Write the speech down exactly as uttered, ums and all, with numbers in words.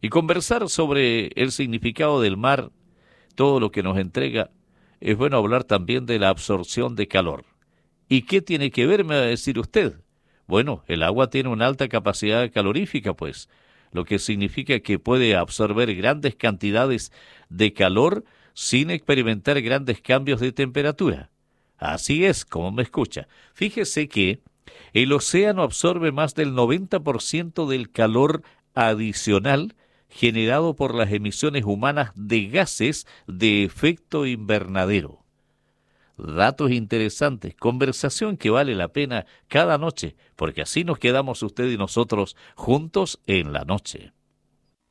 Y conversar sobre el significado del mar, todo lo que nos entrega, es bueno hablar también de la absorción de calor. ¿Y qué tiene que ver, me va a decir usted? Bueno, el agua tiene una alta capacidad calorífica, pues, lo que significa que puede absorber grandes cantidades de calor sin experimentar grandes cambios de temperatura. Así es, como me escucha. Fíjese que el océano absorbe más del noventa por ciento del calor adicional generado por las emisiones humanas de gases de efecto invernadero. Datos interesantes, conversación que vale la pena cada noche, porque así nos quedamos usted y nosotros juntos en la noche.